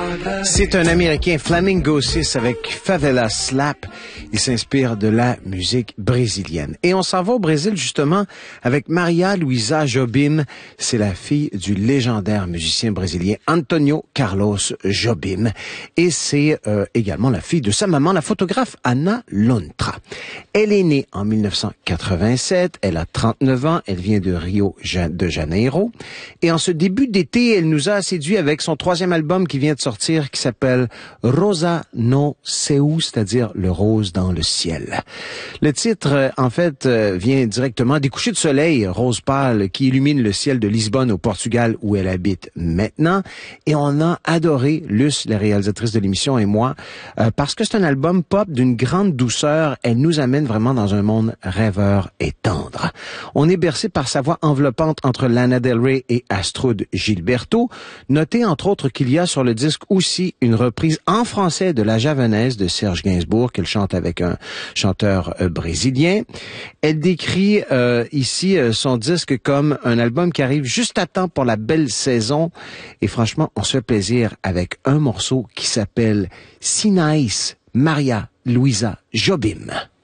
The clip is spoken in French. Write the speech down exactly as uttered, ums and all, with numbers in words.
C'est un Américain, Flamingo six, avec Favela Slap. Il s'inspire de la musique brésilienne. Et on s'en va au Brésil, justement, avec Maria Luisa Jobim. C'est la fille du légendaire musicien brésilien Antonio Carlos Jobim. Et c'est euh, également la fille de sa maman, la photographe Ana Lontra. Elle est née en mille neuf cent quatre-vingt-sept. Elle a trente-neuf ans. Elle vient de Rio de Janeiro. Et en ce début d'été, elle nous a séduit avec son troisième album qui vient de sortir, qui s'appelle Rosa no Seu, c'est-à-dire le rose dans le ciel. Le titre, en fait, vient directement des couchers de soleil rose pâle qui illuminent le ciel de Lisbonne au Portugal où elle habite maintenant. Et on a adoré, Luce, la réalisatrice de l'émission, et moi, euh, parce que c'est un album pop d'une grande douceur. Elle nous amène vraiment dans un monde rêveur et tendre. On est bercé par sa voix enveloppante entre Lana Del Rey et Astrud Gilberto. Notez entre autres qu'il y a sur le disque aussi une reprise en français de La Javanaise de Serge Gainsbourg qu'elle chante avec un chanteur euh, brésilien. Elle décrit euh, ici euh, son disque comme un album qui arrive juste à temps pour la belle saison. Et franchement, on se fait plaisir avec un morceau qui s'appelle Sinais Maria Luisa Jobim.